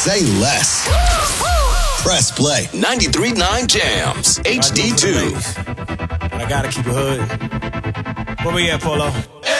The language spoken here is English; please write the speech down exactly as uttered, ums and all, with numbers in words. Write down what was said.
Say less. Press play. ninety-three point nine Jams. H D two. I gotta keep it hood. Where we at, Polo?